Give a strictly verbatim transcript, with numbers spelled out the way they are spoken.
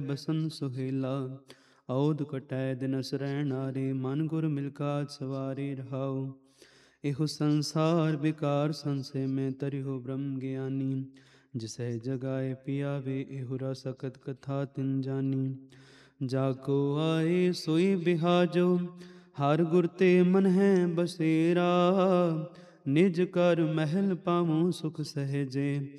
ਬਸਨ ਸੁਹੇਲਾ। ਔਧ ਕਟੈ ਦਿਨਸ ਰਹਿਣਾਰੇ, ਮਨ ਗੁਰ ਮਿਲਕਾਤ ਸਵਾਰੇ ਰਹਾਉ। ਇਹੋ ਸੰਸਾਰ ਬਿਕਾਰ ਸੰਸੇ ਮੈਂ ਤਰਿਹੁ ਬ੍ਰਹਮ ਗਿਆਨੀ। ਜਿਸੈ ਜਗਾਏ ਪਿਆਵੇ ਇਹੋ ਰਸ ਅਕਤ ਕਥਾ ਤਿਨ ਜਾਨੀ। ਜਾ ਕੋ ਆਏ ਸੋਈ ਬਿਹਾਜੋ, ਹਰ ਗੁਰ ਤੇ ਮਨ ਹੈ ਬਸੇਰਾ। ਨਿਜ ਕਰ ਮਹਿਲ ਪਾਵਉ ਸੁਖ ਸਹਿਜੇ,